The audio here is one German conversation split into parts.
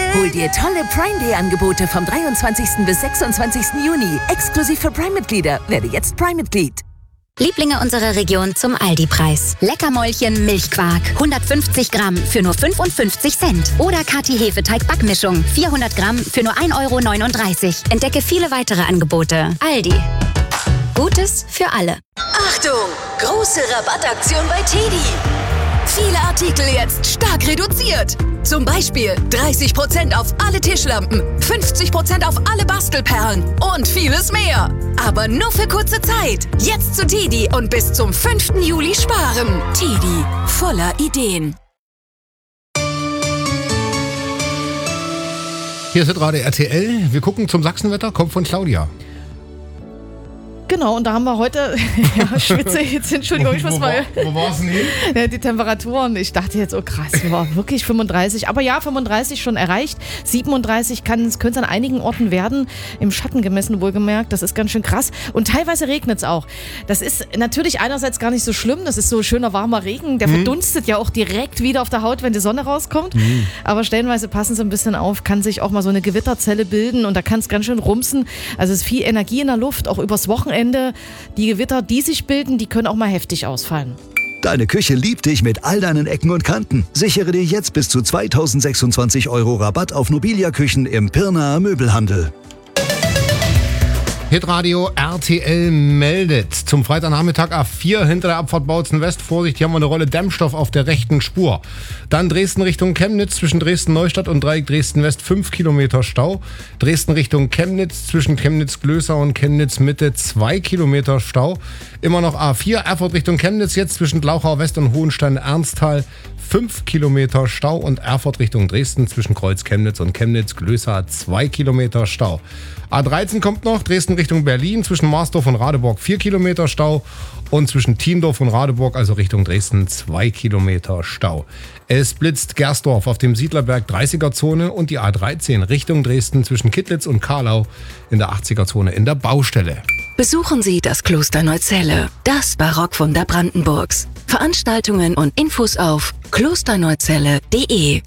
Hol dir tolle Prime Day Angebote vom 23. bis 26. Juni. Exklusiv für Prime-Mitglieder. Werde jetzt Prime-Mitglied. Lieblinge unserer Region zum Aldi-Preis. Leckermäulchen Milchquark. 150 Gramm für nur 55 Cent. Oder Kathi Hefeteig-Backmischung. 400 Gramm für nur 1,39 Euro. Entdecke viele weitere Angebote. Aldi. Gutes für alle. Achtung! Große Rabattaktion bei TEDi. Viele Artikel jetzt stark reduziert. Zum Beispiel 30% auf alle Tischlampen, 50% auf alle Bastelperlen und vieles mehr. Aber nur für kurze Zeit. Jetzt zu TEDi und bis zum 5. Juli sparen. TEDi, voller Ideen. Hier ist gerade RTL. Wir gucken zum Sachsenwetter, kommt von Claudia. Genau, und da haben wir heute, ja, schwitze jetzt, Entschuldigung, ich muss mal. Wo war es denn hin? Ja, die Temperaturen, ich dachte jetzt, oh krass, war wirklich 35, aber ja, 35 schon erreicht, 37 könnte es an einigen Orten werden, im Schatten gemessen wohlgemerkt, das ist ganz schön krass und teilweise regnet es auch. Das ist natürlich einerseits gar nicht so schlimm, das ist so schöner warmer Regen, der verdunstet ja auch direkt wieder auf der Haut, wenn die Sonne rauskommt, aber stellenweise passen sie ein bisschen auf, kann sich auch mal so eine Gewitterzelle bilden und da kann es ganz schön rumsen, also es ist viel Energie in der Luft, auch übers Wochenende. Die Gewitter, die sich bilden, die können auch mal heftig ausfallen. Deine Küche liebt dich mit all deinen Ecken und Kanten. Sichere dir jetzt bis zu 2026 € Rabatt auf Nobilia-Küchen im Pirnaer Möbelhandel. Hitradio RTL meldet. Zum Freitagnachmittag A4 hinter der Abfahrt Bautzen West. Vorsicht, hier haben wir eine Rolle Dämmstoff auf der rechten Spur. Dann Dresden Richtung Chemnitz zwischen Dresden-Neustadt und Dreieck Dresden-West 5 Kilometer Stau. Dresden Richtung Chemnitz zwischen Chemnitz-Glösau und Chemnitz-Mitte 2 Kilometer Stau. Immer noch A4 Erfurt Richtung Chemnitz jetzt zwischen Glauchau West und Hohenstein-Ernsthal 5 Kilometer Stau und Erfurt Richtung Dresden zwischen Kreuz Chemnitz und Chemnitz-Glösau 2 Kilometer Stau. A13 kommt noch, Dresden Richtung Berlin, zwischen Marsdorf und Radeburg 4 Kilometer Stau und zwischen Thiendorf und Radeburg, also Richtung Dresden, 2 Kilometer Stau. Es blitzt Gersdorf auf dem Siedlerberg 30er-Zone und die A13 Richtung Dresden zwischen Kittlitz und Karlau in der 80er-Zone in der Baustelle. Besuchen Sie das Kloster Neuzelle, das Barockwunder Brandenburgs. Veranstaltungen und Infos auf klosterneuzelle.de.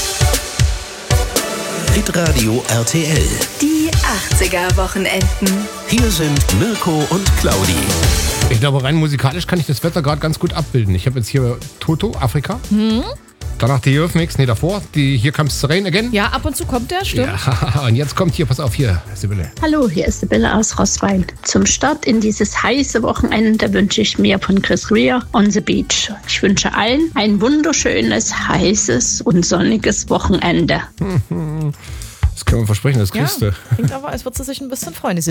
Hitradio RTL. Die 80er-Wochenenden. Hier sind Mirko und Claudi. Ich glaube, rein musikalisch kann ich das Wetter gerade ganz gut abbilden. Ich habe jetzt hier Toto, Afrika. Danach die Eurythmics, davor. Hier Comes the Rain Again. Ja, ab und zu kommt der, stimmt. Ja, und jetzt kommt hier, pass auf, hier, Sibylle. Hallo, hier ist Sibylle aus Roßwein. Zum Start in dieses heiße Wochenende wünsche ich mir von Chris Rea On the Beach. Ich wünsche allen ein wunderschönes, heißes und sonniges Wochenende. Das können wir versprechen, das kriegst du. Klingt aber, als würde sie sich ein bisschen freuen.